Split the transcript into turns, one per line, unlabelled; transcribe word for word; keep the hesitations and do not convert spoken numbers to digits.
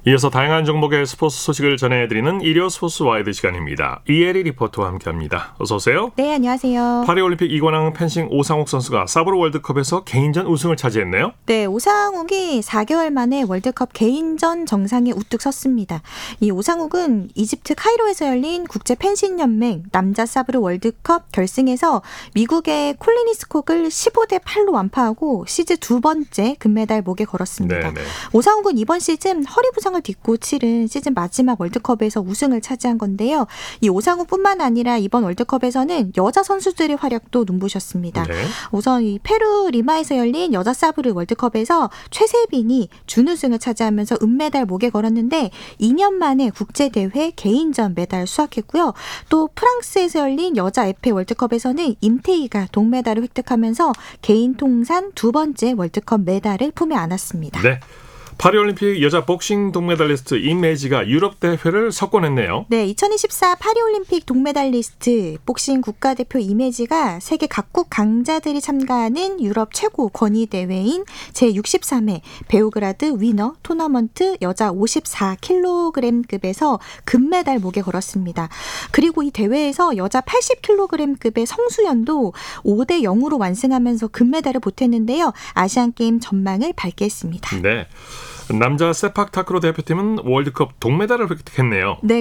이어서 다양한 종목의 스포츠 소식을 전해드리는 일요 스포츠 와이드 시간입니다. 이혜리 리포터와 함께합니다. 어서 오세요.
네, 안녕하세요.
파리올림픽 이관왕 펜싱 오상욱 선수가 사브르 월드컵에서 개인전 우승을 차지했네요.
네, 오상욱이 사 개월 만에 월드컵 개인전 정상에 우뚝 섰습니다. 이 오상욱은 이집트 카이로에서 열린 국제 펜싱 연맹 남자 사브르 월드컵 결승에서 미국의 콜리니스콕을 십오 대 팔로 완파하고 시즌 두 번째 금메달 목에 걸었습니다. 네네. 오상욱은 이번 시즌 허리 부상을 딛고 치른 시즌 마지막 월드컵에서 우승을 차지한 건데요. 이 오상욱뿐만 아니라 이번 월드컵에서는 여자 선수들의 활약도 눈부셨습니다. 네. 우선 이 페루 리마에서 열린 여자 사브르 월드컵에서 최세빈이 준우승을 차지하면서 은메달 목에 걸었는데 이 년 만에 국제대회 개인전 메달 수확했고요. 또 프랑스에서 열린 여자 에페 월드컵에서는 임태희가 동메달을 획득하면서 개인 통산 두 번째 월드컵 메달을 품에 안았습니다.
네. 파리올림픽 여자 복싱 동메달리스트 임혜지가 유럽 대회를 석권했네요.
네, 이천이십사 파리올림픽 동메달리스트 복싱 국가대표 임혜지가 세계 각국 강자들이 참가하는 유럽 최고 권위 대회인 제육십삼 회 베오그라드 위너 토너먼트 여자 오십사 킬로그램급에서 금메달 목에 걸었습니다. 그리고 이 대회에서 여자 팔십 킬로그램급의 성수연도 오 대 영으로 완승하면서 금메달을 보탰는데요. 아시안게임 전망을 밝게 했습니다.
네. 남자 세팍 타크로 대표팀은 월드컵 동메달을 획득했네요.
네,